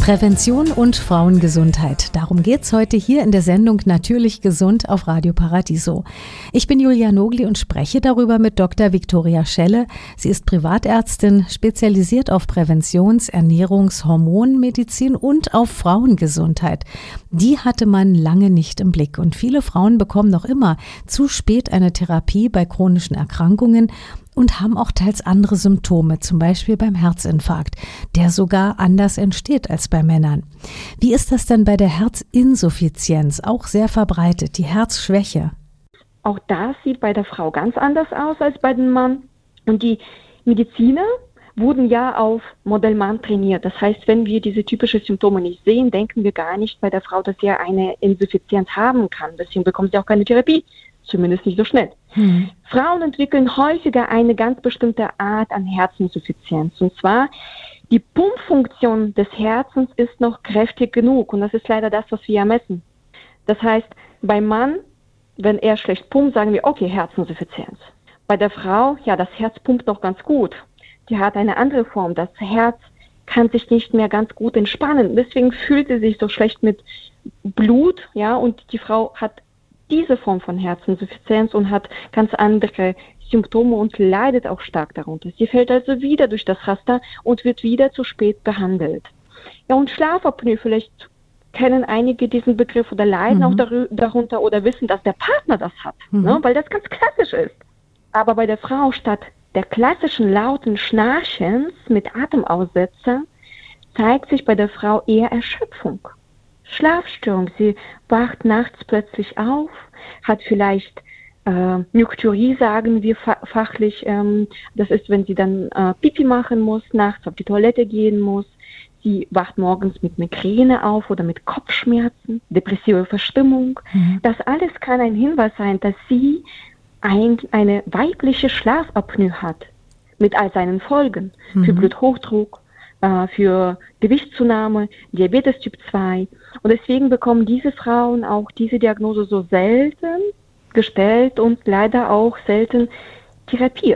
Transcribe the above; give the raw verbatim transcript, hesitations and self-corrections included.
Prävention und Frauengesundheit. Darum geht's heute hier in der Sendung Natürlich gesund auf Radio Paradiso. Ich bin Julia Nogli und spreche darüber mit Doktor Viktoria Schelle. Sie ist Privatärztin, spezialisiert auf Präventions-, Ernährungs-, Hormonmedizin und auf Frauengesundheit. Die hatte man lange nicht im Blick und viele Frauen bekommen noch immer zu spät eine Therapie bei chronischen Erkrankungen und haben auch teils andere Symptome, zum Beispiel beim Herzinfarkt, der sogar anders entsteht als bei Männern. Wie ist das denn bei der Herzinsuffizienz, auch sehr verbreitet, die Herzschwäche? Auch das sieht bei der Frau ganz anders aus als bei dem Mann. Und die Mediziner wurden ja auf Modell Mann trainiert. Das heißt, wenn wir diese typischen Symptome nicht sehen, denken wir gar nicht bei der Frau, dass sie eine Insuffizienz haben kann. Deswegen bekommt sie auch keine Therapie. Zumindest nicht so schnell. Hm. Frauen entwickeln häufiger eine ganz bestimmte Art an Herzinsuffizienz. Und zwar, die Pumpfunktion des Herzens ist noch kräftig genug. Und das ist leider das, was wir ja messen. Das heißt, beim Mann, wenn er schlecht pumpt, sagen wir, okay, Herzinsuffizienz. Bei der Frau, ja, das Herz pumpt noch ganz gut. Die hat eine andere Form. Das Herz kann sich nicht mehr ganz gut entspannen. Deswegen fühlt sie sich so schlecht mit Blut, ja, und die Frau hat diese Form von Herzinsuffizienz und hat ganz andere Symptome und leidet auch stark darunter. Sie fällt also wieder durch das Raster und wird wieder zu spät behandelt. Ja, und Schlafapnoe, vielleicht kennen einige diesen Begriff oder leiden mhm. auch dar- darunter oder wissen, dass der Partner das hat, mhm. ne, weil das ganz klassisch ist. Aber bei der Frau statt der klassischen lauten Schnarchens mit Atemaussetzer zeigt sich bei der Frau eher Erschöpfung. Schlafstörung, sie wacht nachts plötzlich auf, hat vielleicht äh, Nykturie, sagen wir fa- fachlich, ähm, das ist, wenn sie dann äh, Pipi machen muss, nachts auf die Toilette gehen muss, sie wacht morgens mit Migräne auf oder mit Kopfschmerzen, depressive Verstimmung. Mhm. Das alles kann ein Hinweis sein, dass sie ein, eine weibliche Schlafapnoe hat, mit all seinen Folgen, mhm. für Bluthochdruck, für Gewichtszunahme, Diabetes Typ zwei. Und deswegen bekommen diese Frauen auch diese Diagnose so selten gestellt und leider auch selten therapiert.